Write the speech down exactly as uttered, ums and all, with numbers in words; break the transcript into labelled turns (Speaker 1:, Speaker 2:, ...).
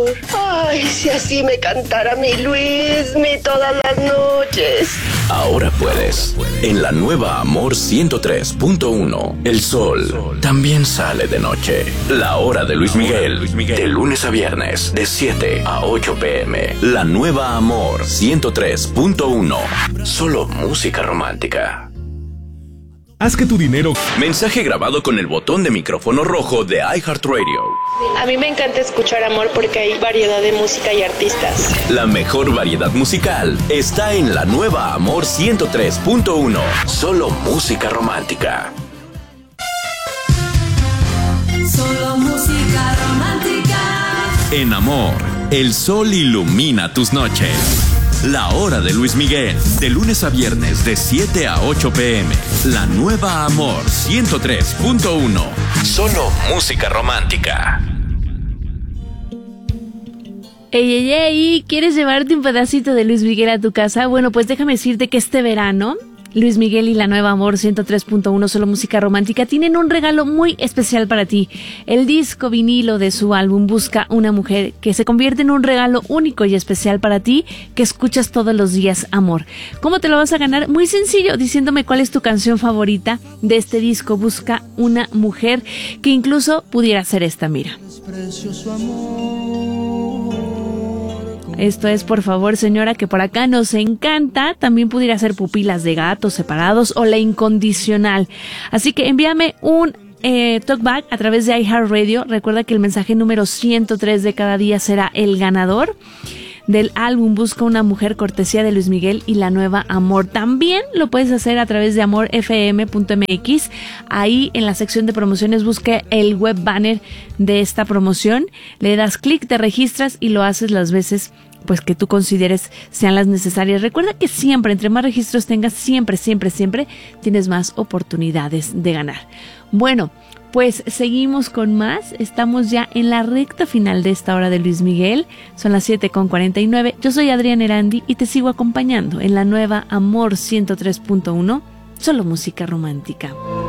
Speaker 1: Ay, si así me cantara mi Luismi todas las noches.
Speaker 2: Ahora puedes. En la nueva Amor ciento tres punto uno, el sol también sale de noche. La hora de Luis Miguel, de lunes a viernes, de siete a ocho pm. La nueva Amor ciento tres punto uno. Solo música romántica.
Speaker 3: Haz que tu dinero...
Speaker 2: Mensaje grabado con el botón de micrófono rojo de iHeartRadio.
Speaker 1: A mí me encanta escuchar Amor porque hay variedad de música y artistas.
Speaker 2: La mejor variedad musical está en la nueva Amor ciento tres punto uno. Solo música romántica.
Speaker 4: Solo música romántica.
Speaker 3: En Amor, el sol ilumina tus noches. La hora de Luis Miguel, de lunes a viernes de siete a ocho pm. La nueva Amor ciento tres punto uno. Solo música romántica.
Speaker 5: Ey, ey, ey, ¿quieres llevarte un pedacito de Luis Miguel a tu casa? Bueno, pues déjame decirte que este verano Luis Miguel y la nueva Amor ciento tres punto uno Solo música romántica tienen un regalo muy especial para ti. El disco vinilo de su álbum Busca una mujer, que se convierte en un regalo único y especial para ti que escuchas todos los días, Amor. ¿Cómo te lo vas a ganar? Muy sencillo, diciéndome cuál es tu canción favorita de este disco Busca una mujer, que incluso pudiera ser esta, mira. Esto es Por favor, señora, que por acá nos encanta. También pudiera ser Pupilas de gato, Separados o La incondicional. Así que envíame un eh, talkback a través de iHeartRadio. Recuerda que el mensaje número ciento tres de cada día será el ganador del álbum Busca una mujer, cortesía de Luis Miguel y la nueva Amor. También lo puedes hacer a través de amor f m punto m x. Ahí en la sección de promociones busca el web banner de esta promoción, le das clic, te registras y lo haces las veces pues que tú consideres sean las necesarias. Recuerda que siempre, entre más registros tengas, siempre, siempre, siempre tienes más oportunidades de ganar. Bueno, pues seguimos con más. Estamos ya en la recta final de esta hora de Luis Miguel. Son las siete con cuarenta y nueve. Yo soy Adriana Erandi y te sigo acompañando en la nueva Amor ciento tres punto uno. Solo música romántica.